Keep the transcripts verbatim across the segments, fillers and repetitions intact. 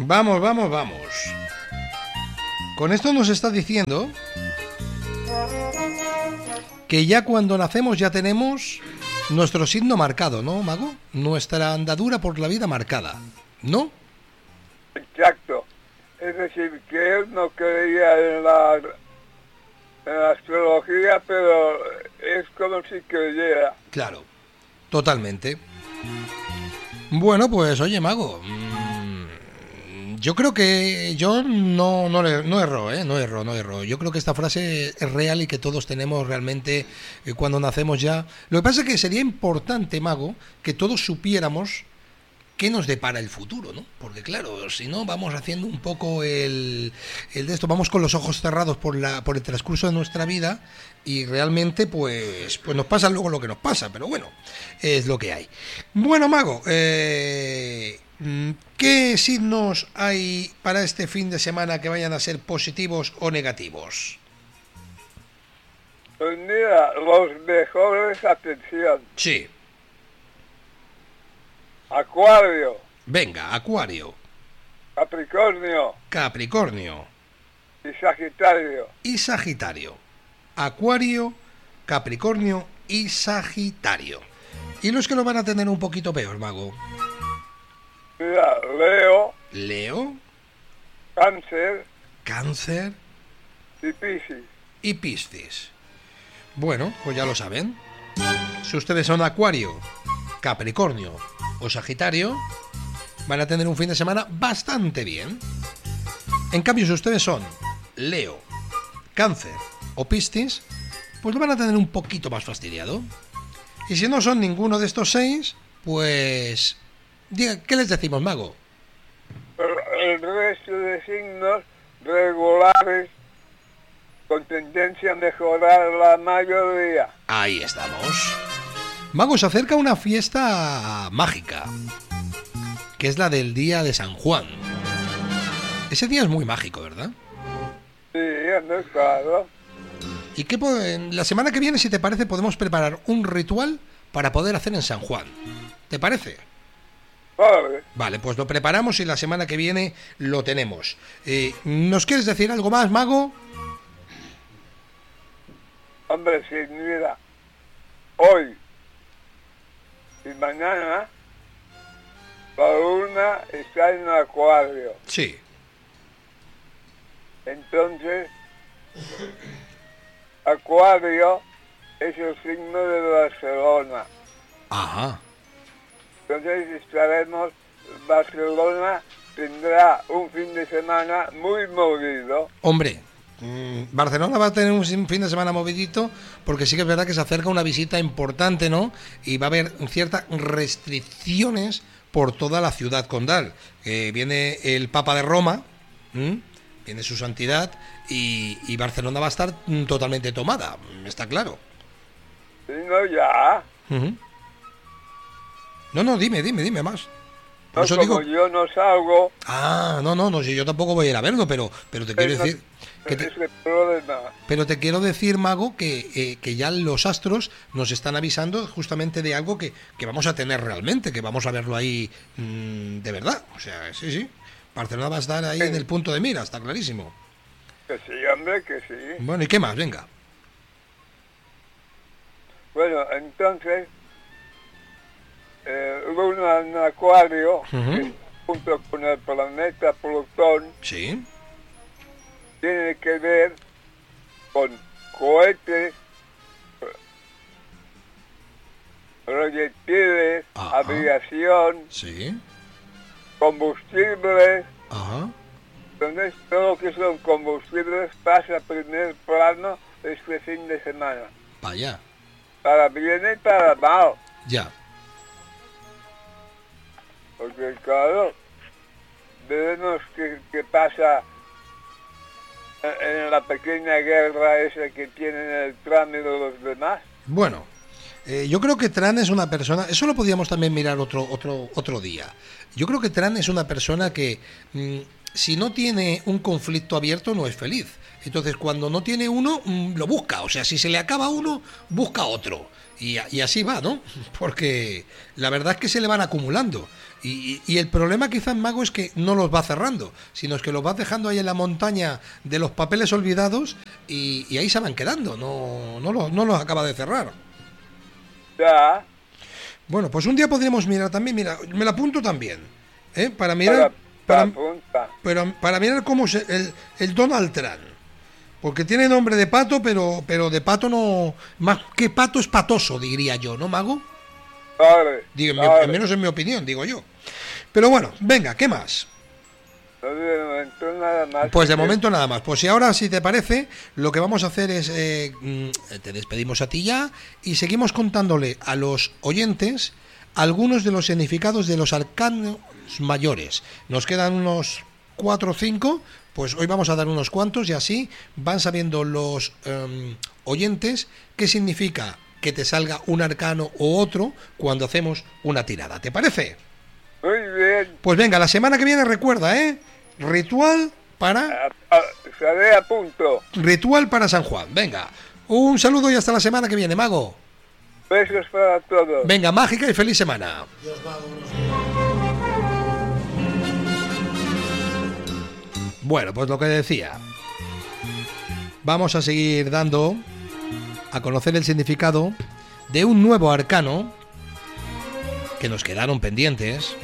Vamos, vamos, vamos. Con esto nos está diciendo que ya cuando nacemos ya tenemos nuestro signo marcado, ¿no, Mago? Nuestra andadura por la vida marcada, ¿no? Exacto. Es decir, que él no creía en la, en la astrología, pero es como si creyera. Claro, totalmente. Bueno, pues oye, Mago, mmm, yo creo que yo no, no, no erro, ¿eh? No erro, no erro. Yo creo que esta frase es real y que todos tenemos realmente eh, cuando nacemos ya. Lo que pasa es que sería importante, Mago, que todos supiéramos qué nos depara el futuro, ¿no? Porque claro, si no vamos haciendo un poco el, el de esto, vamos con los ojos cerrados por la por el transcurso de nuestra vida y realmente pues pues nos pasa luego lo que nos pasa, pero bueno, es lo que hay. Bueno, Mago, eh, ¿qué signos hay para este fin de semana que vayan a ser positivos o negativos? Pues mira, los mejores, atención. Sí. Acuario. Venga, Acuario. Capricornio. Capricornio. Y Sagitario. Y Sagitario. Acuario, Capricornio y Sagitario. ¿Y los que lo van a tener un poquito peor, Mago? Mira, Leo. Leo. Cáncer. Cáncer. Y Piscis. Y Piscis. Bueno, pues ya lo saben. Si ustedes son Acuario, Capricornio o Sagitario, van a tener un fin de semana bastante bien. En cambio, si ustedes son Leo, Cáncer o Piscis, pues lo van a tener un poquito más fastidiado. Y si no son ninguno de estos seis, pues diga, ¿qué les decimos, Mago? El resto de signos regulares con tendencia a mejorar la mayoría. Ahí estamos. Mago, se acerca una fiesta mágica, que es la del día de San Juan. Ese día es muy mágico, ¿verdad? Sí, no es claro. ¿Y qué la semana que viene, si te parece, podemos preparar un ritual para poder hacer en San Juan? ¿Te parece? Vale. Vale, pues lo preparamos y la semana que viene lo tenemos. Eh, ¿Nos quieres decir algo más, Mago? Hombre, sí, mira, hoy y mañana la luna está en Acuario. Sí. Entonces, Acuario es el signo de Barcelona. Ajá. Entonces estaremos, Barcelona tendrá un fin de semana muy movido. Hombre, mmm, Barcelona va a tener un fin de semana movidito porque sí que es verdad que se acerca una visita importante, ¿no? Y va a haber ciertas restricciones por toda la ciudad condal. Eh, viene el Papa de Roma, ¿m? Viene su santidad y, y Barcelona va a estar totalmente tomada, está claro. Sí, no, ya. Uh-huh. No, no, dime, dime, dime más. Por No, eso como digo... yo no salgo... Ah, no, no, no, si yo tampoco voy a ir a verlo, pero, pero te quiero no, decir... Que te... ese problema. Pero te quiero decir, Mago, que, eh, que ya los astros nos están avisando justamente de algo que, que vamos a tener realmente, que vamos a verlo ahí mmm, de verdad. O sea, sí, sí. Barcelona va a estar ahí sí. En el punto de mira, está clarísimo. Que sí, hombre, que sí. Bueno, ¿y qué más? Venga. Bueno, entonces, eh, Luna en Acuario, uh-huh. que, junto con el planeta Plutón, sí. tiene que ver con cohetes, proyectiles, ajá. Aviación, sí. combustibles. Ajá. Entonces, todo lo que son combustibles pasa a primer plano este fin de semana. Vaya. Para bien y para mal. Ya. Porque, claro, veremos qué, qué pasa en la pequeña guerra esa que tienen el Trump y los demás. Bueno, eh, yo creo que Trump es una persona, eso lo podíamos también mirar otro otro otro día. Yo creo que Trump es una persona que mmm, si no tiene un conflicto abierto no es feliz. Entonces cuando no tiene uno mmm, lo busca, o sea, si se le acaba uno busca otro y, y así va, ¿no? Porque la verdad es que se le van acumulando Y, y el problema quizás, Mago, es que no los va cerrando, sino es que los va dejando ahí en la montaña de los papeles olvidados y, y ahí se van quedando, no, no, los, no los acaba de cerrar. Ya. Bueno, pues un día podríamos mirar también, mira, me la apunto también, ¿eh? Para mirar, para, para, pero, para mirar cómo es el, el Donald Trump, porque tiene nombre de pato, pero, pero de pato no, más que pato es patoso, diría yo, ¿no, Mago? Vale, Digo, vale. al menos en mi opinión, digo yo. Pero bueno, venga, ¿qué más? De momento nada más. Pues de momento nada más. Pues si ahora, si te parece, lo que vamos a hacer es, eh, te despedimos a ti ya y seguimos contándole a los oyentes algunos de los significados de los arcanos mayores. Nos quedan unos cuatro o cinco, pues hoy vamos a dar unos cuantos y así van sabiendo los um, oyentes qué significa que te salga un arcano o otro cuando hacemos una tirada. ¿Te parece? Muy bien. Pues venga, la semana que viene recuerda, ¿eh? Ritual para... A, a, estaré a punto. Ritual para San Juan. Venga, un saludo y hasta la semana que viene, Mago. Besos para todos. Venga, mágica y feliz semana. Bueno, pues lo que decía. Vamos a seguir dando a conocer el significado de un nuevo arcano que nos quedaron pendientes,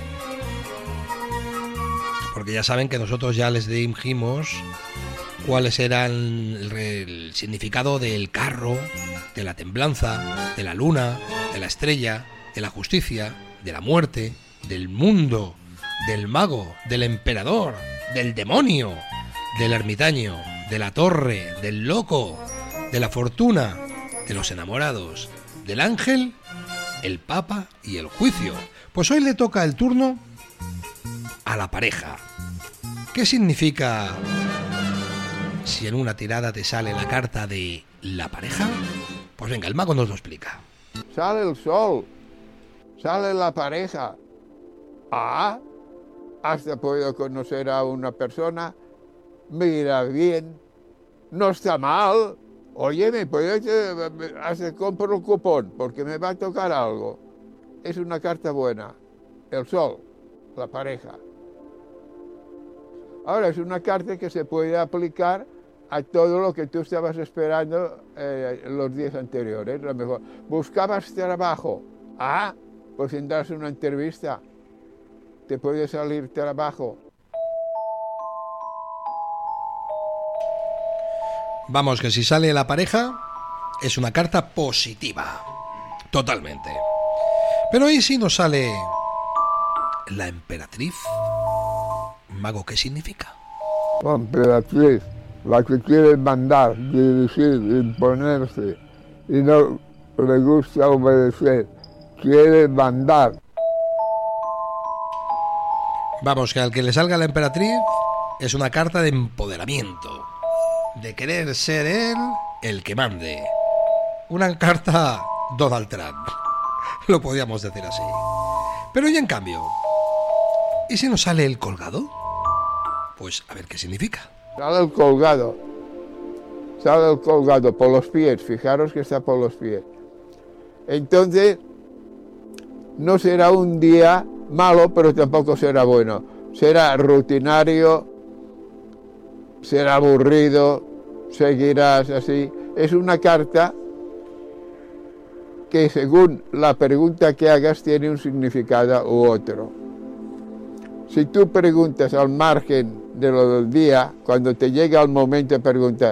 porque ya saben que nosotros ya les dijimos cuáles eran el, el significado del carro, de la templanza, de la luna, de la estrella, de la justicia, de la muerte, del mundo, del mago, del emperador, del demonio, del ermitaño, de la torre, del loco, de la fortuna, de los enamorados, del ángel, el papa y el juicio. Pues hoy le toca el turno a la pareja. ¿Qué significa si en una tirada te sale la carta de la pareja? Pues venga, el mago nos lo explica. Sale el sol, sale la pareja. Ah, hasta puedo conocer a una persona. Mira bien, no está mal. Oye, ¿me puedes hacer compro un cupón? Porque me va a tocar algo. Es una carta buena. El sol, la pareja. Ahora, es una carta que se puede aplicar a todo lo que tú estabas esperando eh, los días anteriores. Lo mejor, buscabas trabajo. Ah, pues tendrás una entrevista. Te puede salir trabajo. Vamos, que si sale la pareja, es una carta positiva. Totalmente. Pero ¿y si nos sale la emperatriz? Mago, ¿qué significa? La emperatriz, la que quiere mandar, dirigir, imponerse, y no le gusta obedecer, quiere mandar. Vamos, que al que le salga la emperatriz es una carta de empoderamiento, de querer ser él el que mande. Una carta Donald Trump, lo podríamos decir así. Pero y en cambio, ¿y si nos sale el colgado? Pues a ver qué significa. Sale el colgado, sale el colgado por los pies, fijaros que está por los pies. Entonces, no será un día malo, pero tampoco será bueno. Será rutinario, será aburrido, seguirás así. Es una carta que según la pregunta que hagas tiene un significado u otro. Si tú preguntas al margen de lo del día, cuando te llega el momento de preguntar,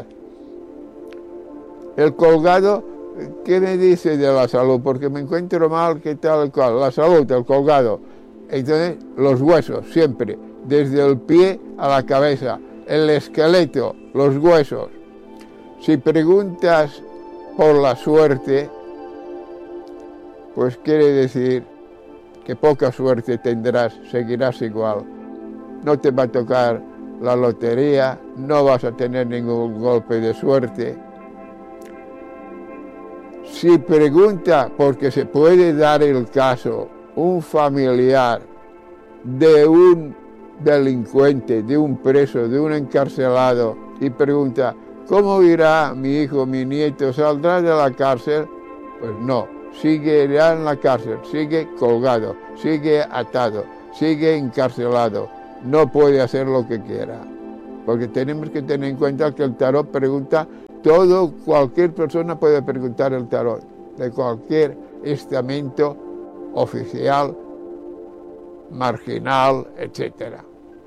el colgado, ¿qué me dice de la salud? Porque me encuentro mal, ¿qué tal el cual? La salud, el colgado. Entonces, los huesos, siempre, desde el pie a la cabeza, el esqueleto, los huesos. Si preguntas por la suerte, pues quiere decir que poca suerte tendrás, seguirás igual. No te va a tocar la lotería, no vas a tener ningún golpe de suerte. Si pregunta, porque se puede dar el caso, un familiar de un delincuente, de un preso, de un encarcelado, y pregunta, ¿cómo irá mi hijo, mi nieto? ¿Saldrá de la cárcel? Pues no, seguirá en la cárcel, sigue colgado, sigue atado, sigue encarcelado, no puede hacer lo que quiera. Porque tenemos que tener en cuenta que el tarot pregunta todo, cualquier persona puede preguntar el tarot, de cualquier estamento oficial, marginal, etcétera.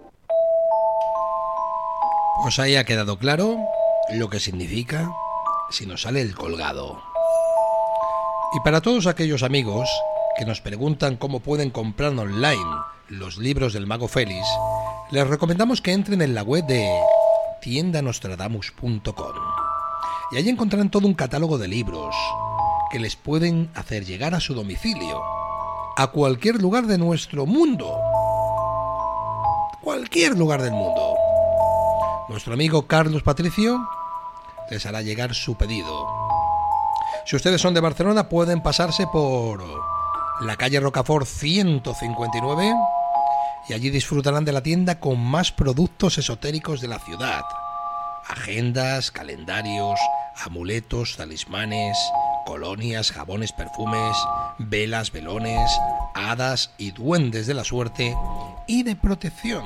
Pues ahí ha quedado claro lo que significa si nos sale el colgado. Y para todos aquellos amigos que nos preguntan cómo pueden comprar online los libros del Mago Félix, les recomendamos que entren en la web de tienda nostradamus punto com y allí encontrarán todo un catálogo de libros que les pueden hacer llegar a su domicilio, a cualquier lugar de nuestro mundo, cualquier lugar del mundo. Nuestro amigo Carlos Patricio les hará llegar su pedido. Si ustedes son de Barcelona, pueden pasarse por la calle Rocafort ciento cincuenta y nueve y allí disfrutarán de la tienda con más productos esotéricos de la ciudad. Agendas, calendarios, amuletos, talismanes, colonias, jabones, perfumes, velas, velones, hadas y duendes de la suerte y de protección.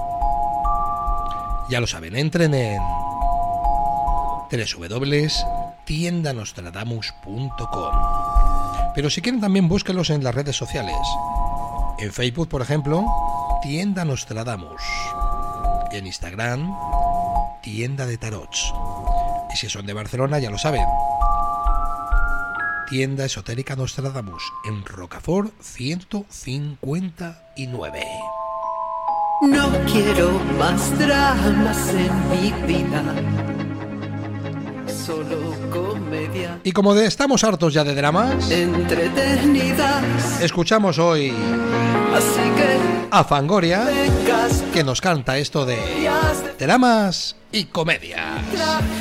Ya lo saben, entren en doble u doble u doble u punto tienda nostradamus punto com. Pero si quieren también búsquenlos en las redes sociales. En Facebook, por ejemplo, Tienda Nostradamus. En Instagram, Tienda de Tarots. Y si son de Barcelona, ya lo saben. Tienda Esotérica Nostradamus, en Rocafort ciento cincuenta y nueve. No quiero más dramas en mi vida, solo comedia. Y como de, estamos hartos ya de dramas, entretenidas, escuchamos hoy así que a Fangoria, que nos canta esto de dramas y comedias.